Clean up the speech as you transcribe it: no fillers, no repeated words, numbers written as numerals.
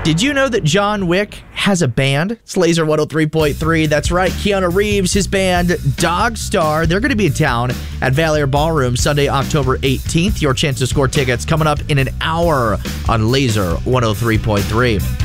Did you know that John Wick has a band? It's Laser 103.3. That's right. Keanu Reeves, his band Dogstar. They're going to be in town at Valier Ballroom Sunday, October 18th. Your chance to score tickets coming up in an hour on Laser 103.3.